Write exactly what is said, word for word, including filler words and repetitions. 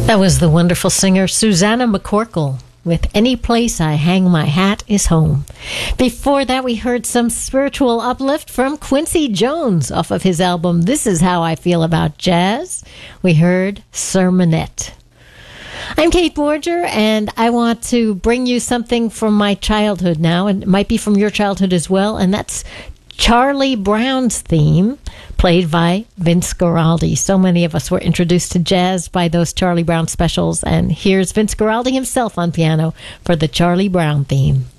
That was the wonderful singer Susanna McCorkle with Any Place I Hang My Hat Is Home. Before that, we heard some spiritual uplift from Quincy Jones off of his album This Is How I Feel About Jazz. We heard Sermonette. I'm Kate Borger, and I want to bring you something from my childhood now, and it might be from your childhood as well, and that's Charlie Brown's theme, played by Vince Guaraldi. So many of us were introduced to jazz by those Charlie Brown specials, and here's Vince Guaraldi himself on piano for the Charlie Brown theme.